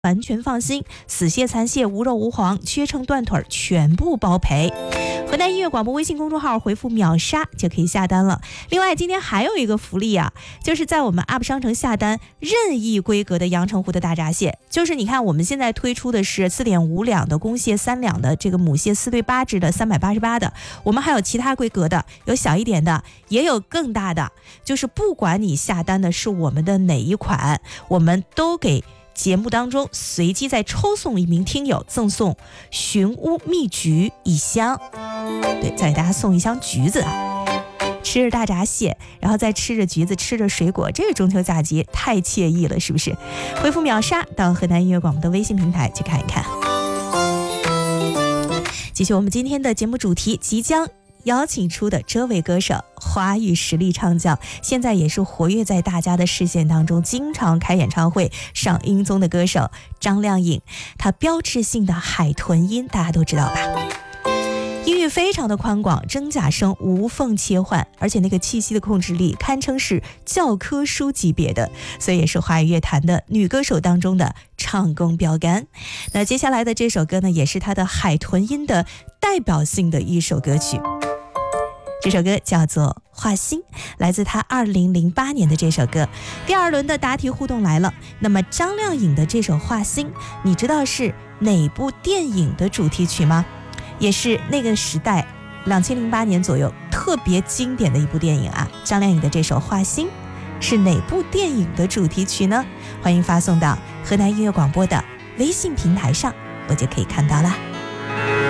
完全放心，死蟹、残蟹、无肉无黄、缺称断腿全部包赔。河南音乐广播微信公众号回复秒杀就可以下单了。另外今天还有一个福利啊，就是在我们 UP 商城下单任意规格的阳澄湖的大闸蟹，就是你看我们现在推出的是 4.5 两的公蟹、3两的这个母蟹4对8只的388的，我们还有其他规格的，有小一点的也有更大的，就是不管你下单的是我们的哪一款，我们都给节目当中随机再抽送一名听友赠送寻屋蜜橘1箱，对，再给大家送1箱橘子啊，吃着大闸蟹，然后再吃着橘子，吃着水果，这个中秋假期太惬意了，是不是？回复秒杀到河南音乐广播的微信平台去看一看。继续我们今天的节目主题，即将邀请出的这位歌手，华语实力唱将，现在也是活跃在大家的视线当中，经常开演唱会上音综的歌手张靓颖。她标志性的海豚音大家都知道吧，音域非常的宽广，真假声无缝切换，而且那个气息的控制力堪称是教科书级别的，所以也是华语乐坛的女歌手当中的唱功标杆。那接下来的这首歌呢，也是她的海豚音的代表性的一首歌曲，这首歌叫做画心，来自他2008年的这首歌。第二轮的答题互动来了，那么张靓颖的这首画心，你知道是哪部电影的主题曲吗？也是那个时代2008年左右特别经典的一部电影啊。张靓颖的这首画心是哪部电影的主题曲呢？欢迎发送到河南音乐广播的微信平台上，我就可以看到了。